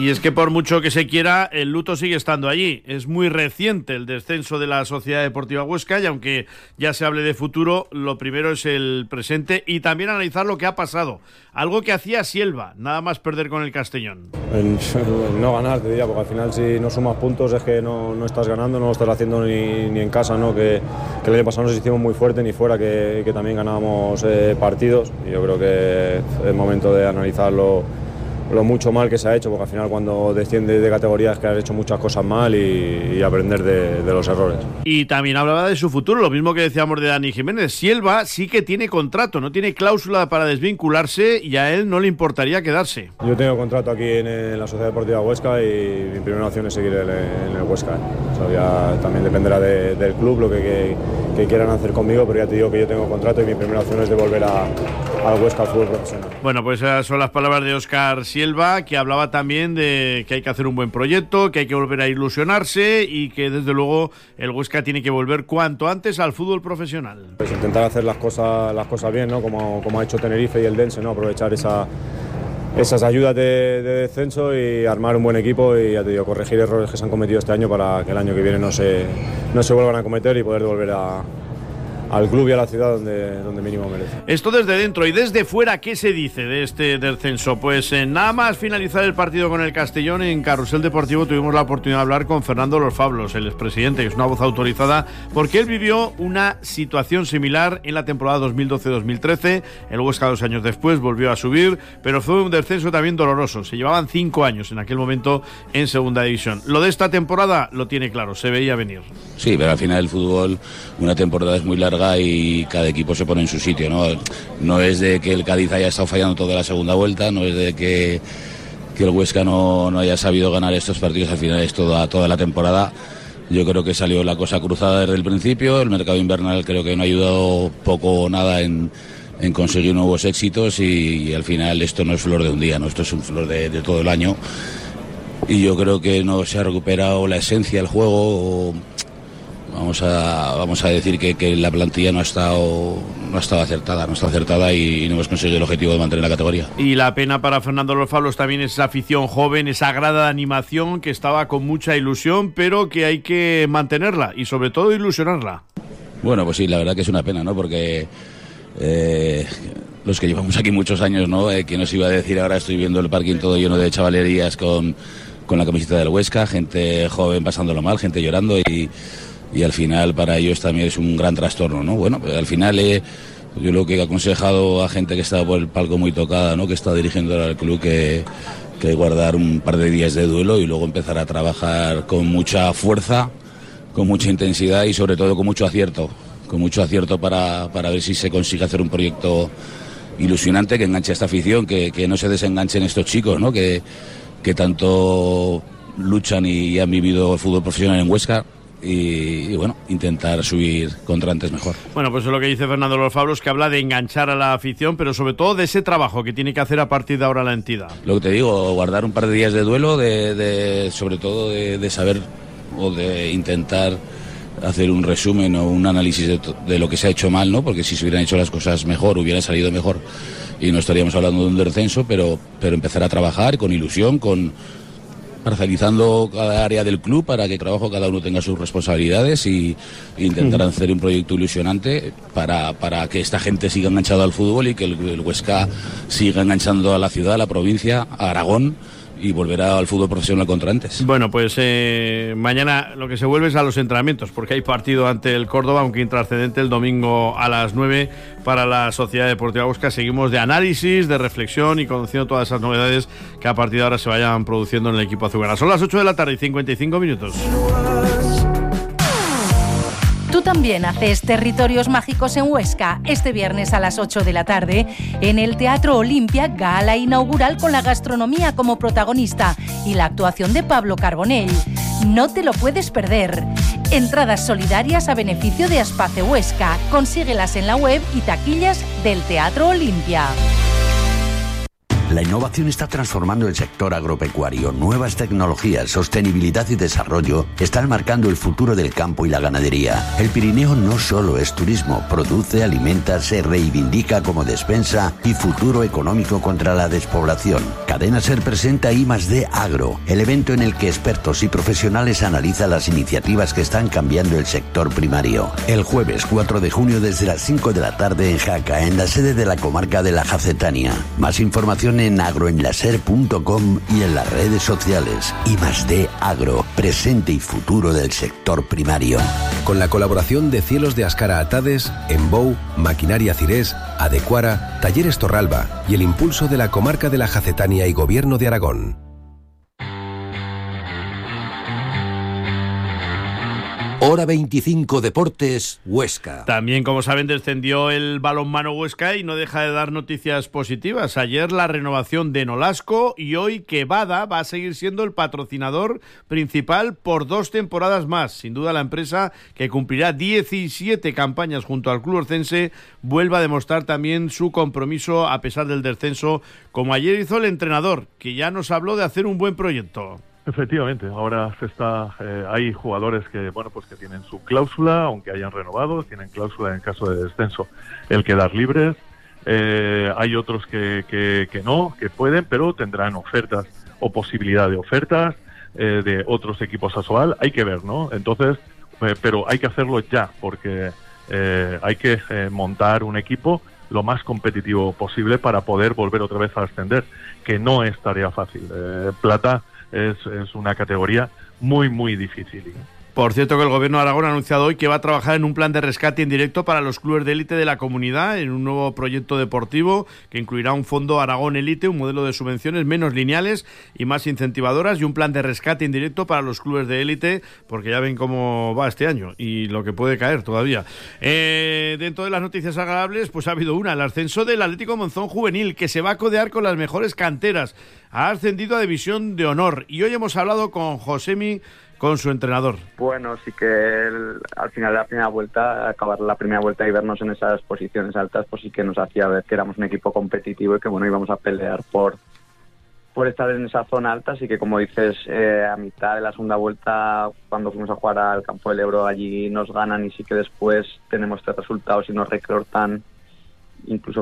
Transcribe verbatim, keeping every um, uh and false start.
Y es que por mucho que se quiera, el luto sigue estando allí. Es muy reciente el descenso de la Sociedad Deportiva Huesca y aunque ya se hable de futuro, lo primero es el presente y también analizar lo que ha pasado. Algo que hacía Sielva, nada más perder con el Castellón. El, el no ganar, te diría, porque al final si no sumas puntos es que no, no estás ganando, no lo estás haciendo ni, ni en casa, ¿no? que, que el año pasado nos hicimos muy fuerte, ni fuera que, que también ganábamos eh, partidos. Y yo creo que es momento de analizarlo lo mucho mal que se ha hecho, porque al final cuando desciendes de categorías que has hecho muchas cosas mal y, y aprender de, de los errores. Y también hablaba de su futuro, lo mismo que decíamos de Dani Jiménez. Sielva sí que tiene contrato, no tiene cláusula para desvincularse y a él no le importaría quedarse. Yo tengo contrato aquí en, en la Sociedad Deportiva Huesca y mi primera opción es seguir en, en el Huesca. O sea, ya también dependerá de, del club lo que, que, que quieran hacer conmigo, pero ya te digo que yo tengo contrato y mi primera opción es de volver a, al Huesca, al fútbol profesional. Bueno, pues esas son las palabras de Óscar Sielva, que hablaba también de que hay que hacer un buen proyecto, que hay que volver a ilusionarse y que desde luego el Huesca tiene que volver cuanto antes al fútbol profesional. Pues intentar hacer las cosas, las cosas bien, ¿no? Como, como ha hecho Tenerife y el Dense, ¿no? Aprovechar esa, esas ayudas de, de descenso y armar un buen equipo y ya te digo, corregir errores que se han cometido este año para que el año que viene no se, no se vuelvan a cometer y poder devolver a al club y a la ciudad donde, donde mínimo merece. Esto desde dentro y desde fuera, ¿qué se dice de este descenso? Pues eh, nada más finalizar el partido con el Castellón en Carrusel Deportivo tuvimos la oportunidad de hablar con Fernando Los Fablos, el expresidente, que es una voz autorizada, porque él vivió una situación similar en la temporada dos mil doce dos mil trece, el Huesca dos años después volvió a subir, pero fue un descenso también doloroso, se llevaban cinco años en aquel momento en segunda división. Lo de esta temporada lo tiene claro, se veía venir. Sí, pero al final el fútbol, una temporada es muy larga y cada equipo se pone en su sitio, ¿no? No es de que el Cádiz haya estado fallando toda la segunda vuelta, no es de que, que el Huesca no, no haya sabido ganar estos partidos, al final es toda, toda la temporada. Yo creo que salió la cosa cruzada desde el principio, el mercado invernal creo que no ha ayudado poco o nada en, en conseguir nuevos éxitos y, y al final esto no es flor de un día, ¿no? Esto es un flor de, de todo el año y yo creo que no se ha recuperado la esencia del juego. O, Vamos a, vamos a decir que, que la plantilla no ha estado no ha estado acertada, no está acertada y, y no hemos conseguido el objetivo de mantener la categoría. Y la pena para Fernando Los Fablos también es esa afición joven, esa grada de animación que estaba con mucha ilusión, pero que hay que mantenerla y sobre todo ilusionarla. Bueno, pues sí, la verdad que es una pena, ¿no? Porque eh, los que llevamos aquí muchos años, ¿no? Eh, ¿Quién nos iba a decir ahora estoy viendo el parking todo lleno de chavalerías con, con la camiseta del Huesca, gente joven pasándolo mal, gente llorando y... y al final para ellos también es un gran trastorno, ¿no? Bueno, pues al final eh, yo lo que he aconsejado a gente que estaba por el palco muy tocada, ¿no? Que está dirigiendo al club, que, que guardar un par de días de duelo y luego empezar a trabajar con mucha fuerza, con mucha intensidad y sobre todo con mucho acierto, con mucho acierto para, para ver si se consigue hacer un proyecto ilusionante que enganche a esta afición, que, que no se desenganchen estos chicos, ¿no? Que, que tanto luchan y han vivido el fútbol profesional en Huesca. Y, y bueno, intentar subir contra antes mejor. Bueno, pues es lo que dice Fernando Los Fablos, que habla de enganchar a la afición, pero sobre todo de ese trabajo que tiene que hacer a partir de ahora la entidad. Lo que te digo, guardar un par de días de duelo, de, de sobre todo de, de saber o de intentar hacer un resumen o un análisis de, de lo que se ha hecho mal, ¿no? Porque si se hubieran hecho las cosas mejor, hubiera salido mejor y no estaríamos hablando de un descenso, pero, pero empezar a trabajar con ilusión, con parcializando cada área del club para que trabajo cada uno tenga sus responsabilidades y, e intentar hacer un proyecto ilusionante para, para que esta gente siga enganchada al fútbol y que el, el Huesca siga enganchando a la ciudad, a la provincia, a Aragón y volverá al fútbol profesional contra antes. Bueno, pues eh, mañana lo que se vuelve es a los entrenamientos, porque hay partido ante el Córdoba, aunque intrascendente, el domingo a las nueve para la Sociedad Deportiva Huesca. Seguimos de análisis, de reflexión y conociendo todas esas novedades que a partir de ahora se vayan produciendo en el equipo azulgrana. Son las ocho de la tarde y cincuenta y cinco minutos. Tú también haces Territorios Mágicos en Huesca. Este viernes a las ocho de la tarde, en el Teatro Olimpia, gala inaugural con la gastronomía como protagonista y la actuación de Pablo Carbonell. No te lo puedes perder. Entradas solidarias a beneficio de Aspace Huesca. Consíguelas en la web y taquillas del Teatro Olimpia. La innovación está transformando el sector agropecuario. Nuevas tecnologías, sostenibilidad y desarrollo están marcando el futuro del campo y la ganadería. El Pirineo no solo es turismo, produce, alimenta, se reivindica como despensa y futuro económico contra la despoblación. Cadena Ser presenta I más D Agro, el evento en el que expertos y profesionales analizan las iniciativas que están cambiando el sector primario. El jueves cuatro de junio desde las cinco de la tarde en Jaca, en la sede de la comarca de la Jacetania. Más información en agroenlaser punto com y en las redes sociales. I más D Agro, presente y futuro del sector primario. Con la colaboración de Cielos de Ascara Atades, Embou, Maquinaria Cirés, Adecuara, Talleres Torralba y el impulso de la comarca de la Jacetania y Gobierno de Aragón. Hora veinticinco Deportes, Huesca. También, como saben, descendió el balonmano Huesca y no deja de dar noticias positivas. Ayer la renovación de Nolasco y hoy que Bada va a seguir siendo el patrocinador principal por dos temporadas más. Sin duda la empresa, que cumplirá diecisiete campañas junto al club orcense, vuelve a demostrar también su compromiso a pesar del descenso, como ayer hizo el entrenador, que ya nos habló de hacer un buen proyecto. Efectivamente, ahora se está, eh, hay jugadores que, bueno, pues que tienen su cláusula, aunque hayan renovado, tienen cláusula en caso de descenso, el quedar libres. Eh, hay otros que, que, que no, que pueden, pero tendrán ofertas o posibilidad de ofertas eh, de otros equipos a Soal. Hay que ver, ¿no? Entonces, eh, pero hay que hacerlo ya, porque eh, hay que eh, montar un equipo lo más competitivo posible para poder volver otra vez a ascender, que no es tarea fácil. Eh, Plata Es, es una categoría muy, muy difícil. Por cierto, que el Gobierno de Aragón ha anunciado hoy que va a trabajar en un plan de rescate en directo para los clubes de élite de la comunidad, en un nuevo proyecto deportivo que incluirá un fondo Aragón Elite, un modelo de subvenciones menos lineales y más incentivadoras, y un plan de rescate en directo para los clubes de élite, porque ya ven cómo va este año y lo que puede caer todavía. Eh, dentro de las noticias agradables, pues ha habido una, el ascenso del Atlético Monzón Juvenil, que se va a codear con las mejores canteras. Ha ascendido a División de Honor y hoy hemos hablado con Josemi, con su entrenador. Bueno, sí que el, al final de la primera vuelta, acabar la primera vuelta y vernos en esas posiciones altas, pues sí que nos hacía ver que éramos un equipo competitivo y que bueno, íbamos a pelear por por estar en esa zona alta. Así que, como dices, eh, a mitad de la segunda vuelta, cuando fuimos a jugar al campo del Ebro, allí nos ganan y sí que después tenemos tres resultados y nos recortan incluso